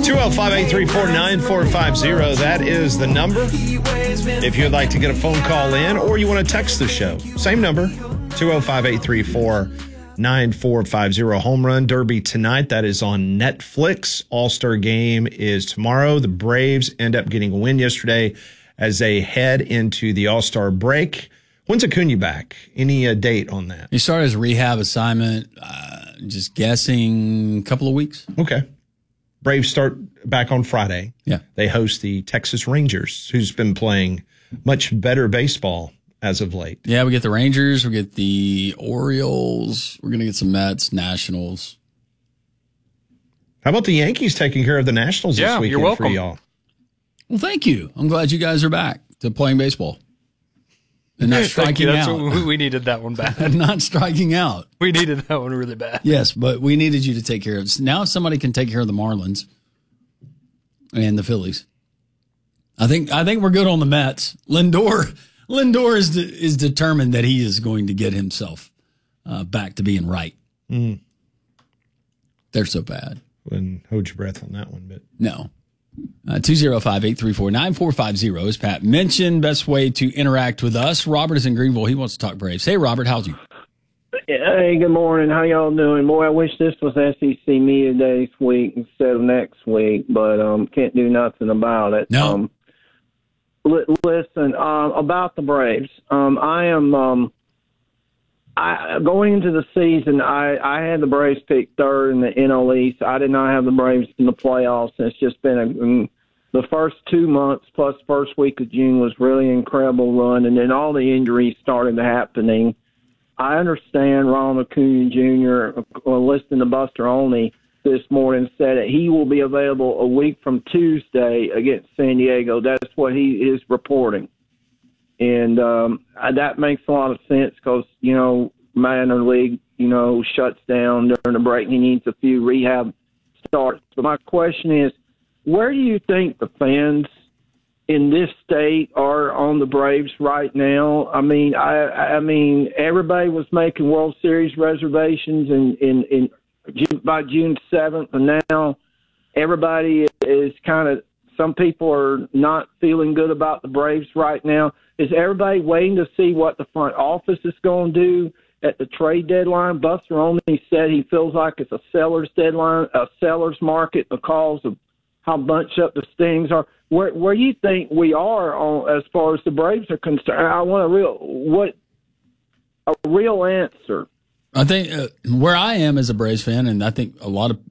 205-834-9450. That is the number. If you'd like to get a phone call in or you want to text the show, same number, 205-834-9450. Home Run Derby tonight. That is on Netflix. All-Star Game is tomorrow. The Braves end up getting a win yesterday as they head into the All-Star break. When's Acuna back? Any date on that? He started his rehab assignment, just guessing, a couple of weeks. Okay. Braves start back on Friday. Yeah. They host the Texas Rangers, who's been playing much better baseball as of late. Yeah, we get the Rangers, we get the Orioles, we're going to get some Mets, Nationals. How about the Yankees taking care of the Nationals this weekend you're welcome. for y'all? Well, thank you. I'm glad you guys are back to playing baseball. And not striking out. We needed that one bad. Not striking out. We needed that one really bad. Yes, but we needed you to take care of it. Now somebody can take care of the Marlins and the Phillies. I think we're good on the Mets. Lindor is determined that he is going to get himself back to being right. Mm. They're so bad. Wouldn't hold your breath on that one, but no. 205-834-9450. As Pat mentioned, best way to interact with us. Robert is in Greenville. He wants to talk Braves. Hey, Robert, how's you? Hey, good morning. How y'all doing? Boy, I wish this was SEC Media Day this week instead of next week, but can't do nothing about it. No. Listen, about the Braves. Going into the season, I had the Braves picked third in the NL East. I did not have the Braves in the playoffs. And it's just been the first 2 months plus first week of June was really an incredible run, and then all the injuries started happening. I understand Ronald Acuna Jr. Listening to Buster Olney this morning said that he will be available a week from Tuesday against San Diego. That's what he is reporting. And that makes a lot of sense because, minor league, shuts down during the break. He needs a few rehab starts. But my question is, where do you think the fans in this state are on the Braves right now? I mean, everybody was making World Series reservations by June 7th, and now everybody is kind of, some people are not feeling good about the Braves right now. Is everybody waiting to see what the front office is going to do at the trade deadline? Buster Olney said he feels like it's a seller's deadline, a seller's market because of how bunched up the standings are. Where do you think we are on as far as the Braves are concerned? I want a real answer. I think where I am as a Braves fan, and I think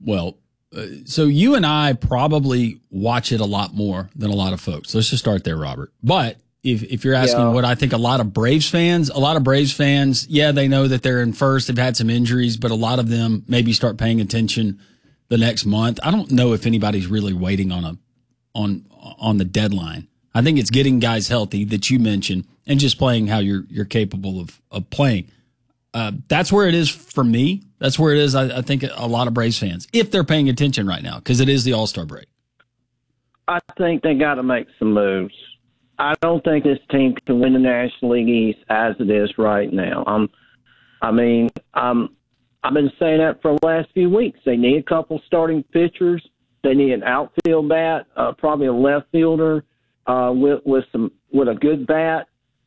so you and I probably watch it a lot more than a lot of folks. Let's just start there, Robert. But if you're asking what I think, a lot of Braves fans, they know that they're in first. They've had some injuries, but a lot of them maybe start paying attention the next month. I don't know if anybody's really waiting on the deadline. I think it's getting guys healthy that you mentioned and just playing how you're capable of playing. That's where it is for me. That's where it is, I think, a lot of Braves fans, if they're paying attention right now, because it is the All-Star break. I think they got to make some moves. I don't think this team can win the National League East as it is right now. I've been saying that for the last few weeks. They need a couple starting pitchers. They need an outfield bat, probably a left fielder with a good bat.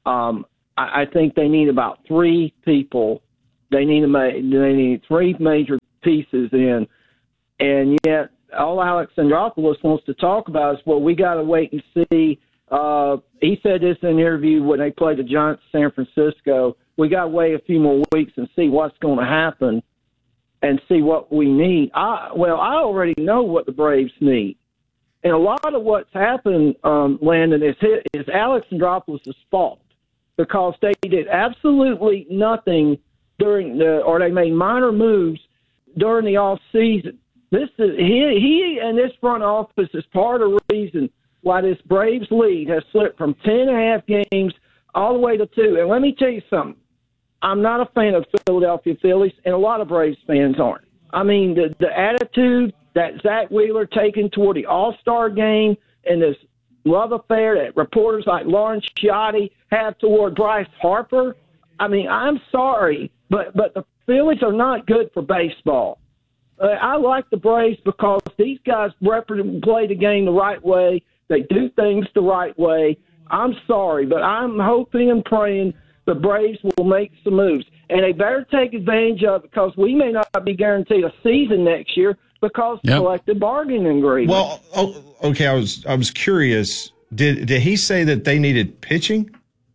I think they need about three people. They need three major pieces in, and yet all Alex Andropoulos wants to talk about is, well, we got to wait and see. He said this in an interview when they played the Giants in San Francisco. We got to wait a few more weeks and see what's going to happen and see what we need. I already know what the Braves need. And a lot of what's happened, Landon, is Alex Andropoulos' fault because they did absolutely nothing or they made minor moves during the off season. This is he and this front office is part of the reason why this Braves lead has slipped from 10.5 games all the way to 2. And let me tell you something. I'm not a fan of Philadelphia Phillies, and a lot of Braves fans aren't. I mean, the attitude that Zach Wheeler taken toward the All-Star game and this love affair that reporters like Lauren Ciotti have toward Bryce Harper, I mean, I'm sorry, but the Phillies are not good for baseball. I like the Braves because these guys play the game the right way. They do things the right way. I'm sorry, but I'm hoping and praying the Braves will make some moves. And they better take advantage of it because we may not be guaranteed a season next year because of collective bargaining agreement. Well, okay, I was curious. Did he say that they needed pitching?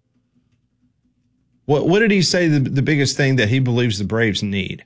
What did he say the biggest thing that he believes the Braves need?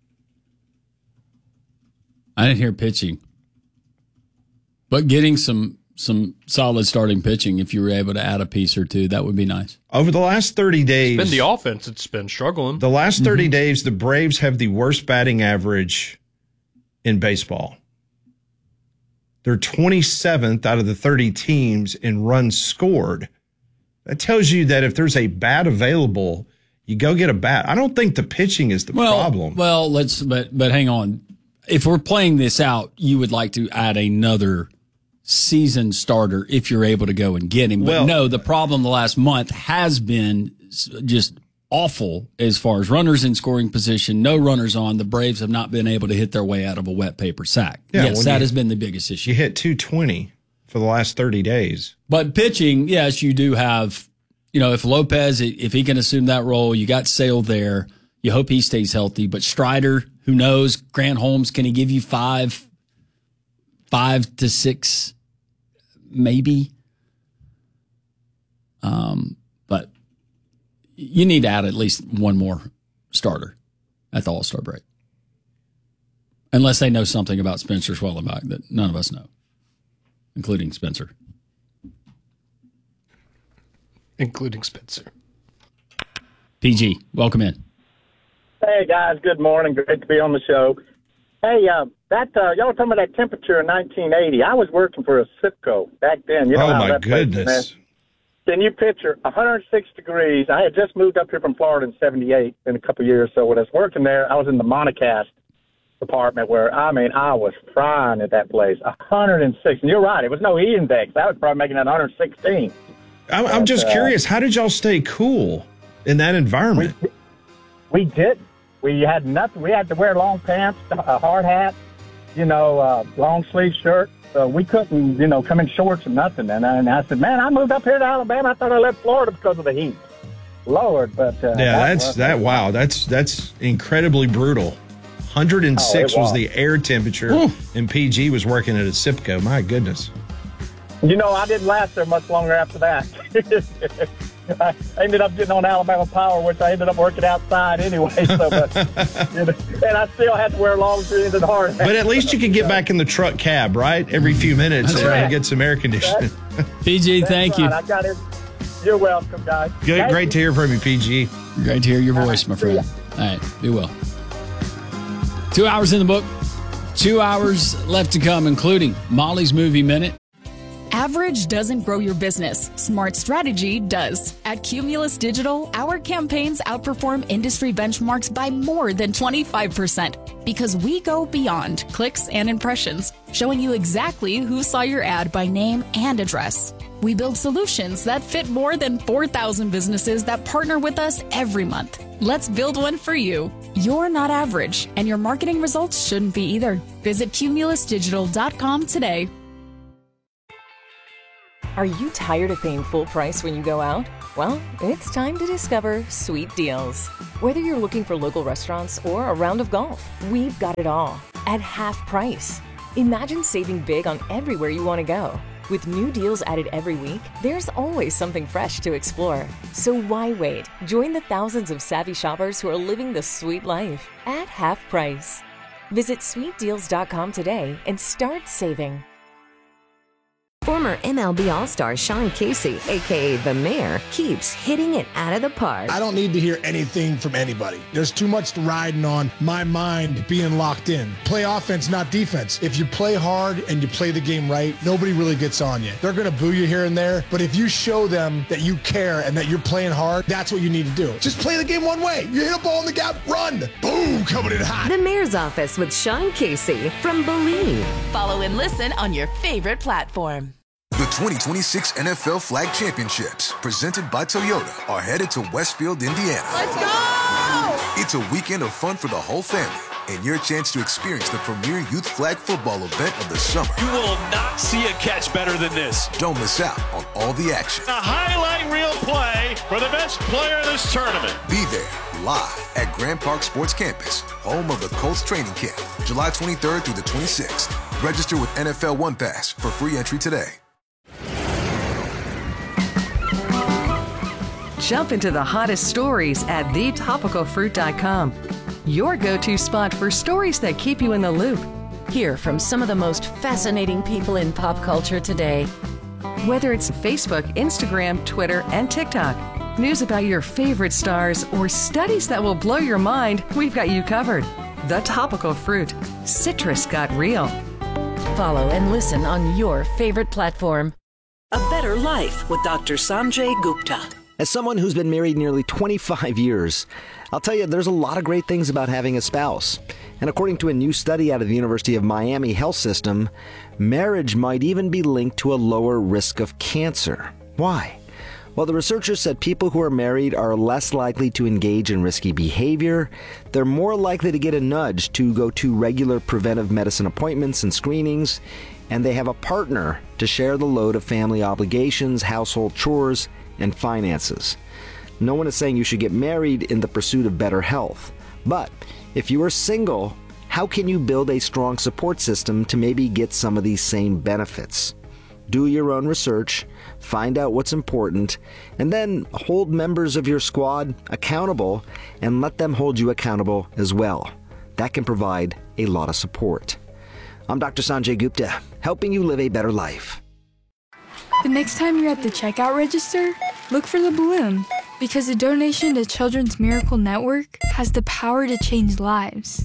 I didn't hear pitching. But getting some solid starting pitching, if you were able to add a piece or two, that would be nice. Over the last 30 days... It's been the offense that's been struggling. The last 30 days, the Braves have the worst batting average in baseball. They're 27th out of the 30 teams in runs scored. That tells you that if there's a bat available, you go get a bat. I don't think the pitching is the problem. Well, but hang on. If we're playing this out, you would like to add another season starter if you're able to go and get him. But no, the problem the last month has been just awful as far as runners in scoring position, no runners on. The Braves have not been able to hit their way out of a wet paper sack. Yeah, yes, that has been the biggest issue. You hit 220 for the last 30 days. But pitching, yes, you do have, if Lopez, if he can assume that role, you got Sale there. You hope he stays healthy. But Strider, who knows? Grant Holmes, can he give you 5 to 6, maybe? But you need to add at least one more starter at the All-Star break. Unless they know something about Spencer Schwellenbach that none of us know, including Spencer. Including Spencer. PG, welcome in. Hey, guys. Good morning. Great to be on the show. Hey, y'all were talking about that temperature in 1980. I was working for a SIPCO back then. Oh, my goodness. Can you picture 106 degrees? I had just moved up here from Florida in 78 in a couple of years. So when I was working there, I was in the monocast department where, I was frying at that place. 106. And you're right. It was no E index. I was probably making that 116. I'm just curious. How did y'all stay cool in that environment? We didn't. We had nothing. We had to wear long pants, a hard hat, long sleeve shirt. So we couldn't, come in shorts or nothing. And I said, man, I moved up here to Alabama. I thought I left Florida because of the heat. Lord, but wow, that's incredibly brutal. 106 was the air temperature, and PG was working at a SIPCO. My goodness. I didn't last there much longer after that. I ended up getting on Alabama Power, which I ended up working outside anyway. So, and I still had to wear long sleeves and hard hats. But at least you could get back in the truck cab, right? Every few minutes and get some air conditioning. PG, thank you. I got it. You're welcome, guys. Good, great to hear from you, PG. Great to hear your voice, my friend. All right, be well. 2 hours in the book, 2 hours left to come, including Molly's Movie Minute. Average doesn't grow your business. Smart strategy does. At Cumulus Digital, our campaigns outperform industry benchmarks by more than 25% because we go beyond clicks and impressions, showing you exactly who saw your ad by name and address. We build solutions that fit more than 4,000 businesses that partner with us every month. Let's build one for you. You're not average, and your marketing results shouldn't be either. Visit cumulusdigital.com today. Are you tired of paying full price when you go out? Well, it's time to discover Sweet Deals. Whether you're looking for local restaurants or a round of golf, we've got it all at half price. Imagine saving big on everywhere you want to go. With new deals added every week, there's always something fresh to explore. So why wait? Join the thousands of savvy shoppers who are living the sweet life at half price. Visit sweetdeals.com today and start saving. Former MLB All-Star Sean Casey, a.k.a. The Mayor, keeps hitting it out of the park. I don't need to hear anything from anybody. There's too much riding on my mind being locked in. Play offense, not defense. If you play hard and you play the game right, nobody really gets on you. They're going to boo you here and there, but if you show them that you care and that you're playing hard, that's what you need to do. Just play the game one way. You hit a ball in the gap, run. Boom, coming in hot. The Mayor's Office with Sean Casey from Believe. Follow and listen on your favorite platform. The 2026 NFL Flag Championships, presented by Toyota, are headed to Westfield, Indiana. Let's go! It's a weekend of fun for the whole family, and your chance to experience the premier youth flag football event of the summer. You will not see a catch better than this. Don't miss out on all the action. A highlight reel play for the best player of this tournament. Be there live at Grand Park Sports Campus, home of the Colts training camp, July 23rd through the 26th. Register with NFL One Pass for free entry today. Jump into the hottest stories at thetopicalfruit.com. Your go-to spot for stories that keep you in the loop. Hear from some of the most fascinating people in pop culture today. Whether it's Facebook, Instagram, Twitter, and TikTok, news about your favorite stars, or studies that will blow your mind, we've got you covered. The Topical Fruit. Citrus got real. Follow and listen on your favorite platform. A Better Life with Dr. Sanjay Gupta. As someone who's been married nearly 25 years, I'll tell you there's a lot of great things about having a spouse. And according to a new study out of the University of Miami Health System, marriage might even be linked to a lower risk of cancer. Why? Well, the researchers said people who are married are less likely to engage in risky behavior, they're more likely to get a nudge to go to regular preventive medicine appointments and screenings, and they have a partner to share the load of family obligations, household chores, and finances. No one is saying you should get married in the pursuit of better health. But if you are single, how can you build a strong support system to maybe get some of these same benefits? Do your own research, find out what's important, and then hold members of your squad accountable and let them hold you accountable as well. That can provide a lot of support. I'm Dr. Sanjay Gupta, helping you live a better life. The next time you're at the checkout register, look for the balloon, because a donation to Children's Miracle Network has the power to change lives.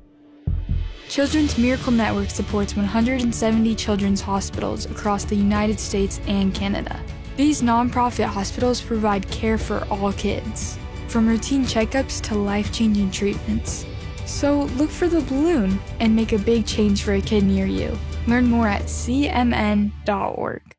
Children's Miracle Network supports 170 children's hospitals across the United States and Canada. These nonprofit hospitals provide care for all kids, from routine checkups to life-changing treatments. So look for the balloon and make a big change for a kid near you. Learn more at cmn.org.